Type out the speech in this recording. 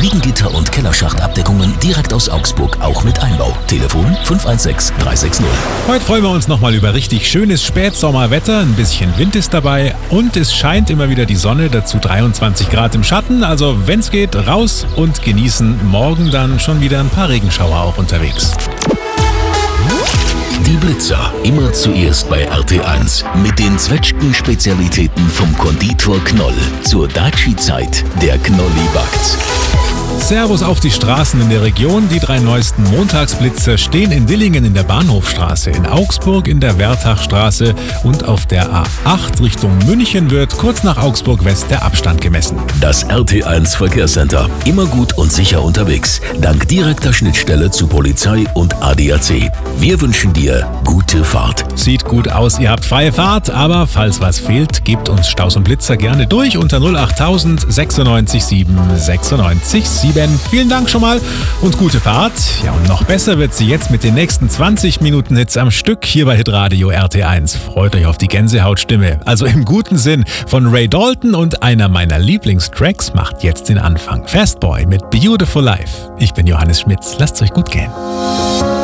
Fliegengitter und Kellerschachtabdeckungen direkt aus Augsburg, auch mit Einbau. Telefon 516 360. Heute freuen wir uns nochmal über richtig schönes Spätsommerwetter. Ein bisschen Wind ist dabei und es scheint immer wieder die Sonne, dazu 23 Grad im Schatten. Also wenn's geht, raus und genießen. Morgen dann schon wieder ein paar Regenschauer auch unterwegs. Die Blitzer, immer zuerst bei RT1 mit den Zwetschgen-Spezialitäten vom Konditor Knoll. Zur Daci-Zeit, der Knolli backt's. Servus auf die Straßen in der Region. Die 3 neuesten Montagsblitzer stehen in Dillingen in der Bahnhofstraße, in Augsburg in der Wertachstraße und auf der A8 Richtung München wird kurz nach Augsburg West der Abstand gemessen. Das RT1 Verkehrscenter. Immer gut und sicher unterwegs. Dank direkter Schnittstelle zu Polizei und ADAC. Wir wünschen dir gute Fahrt. Sieht gut aus, ihr habt freie Fahrt, aber falls was fehlt, gebt uns Staus und Blitzer gerne durch unter 08000 96 7 96 7. Vielen Dank schon mal und gute Fahrt. Ja, und noch besser wird sie jetzt mit den nächsten 20 Minuten Hits am Stück hier bei Hitradio RT1. Freut euch auf die Gänsehautstimme. Also im guten Sinn von Ray Dalton und einer meiner Lieblingstracks macht jetzt den Anfang. Fastboy mit Beautiful Life. Ich bin Johannes Schmitz. Lasst's euch gut gehen.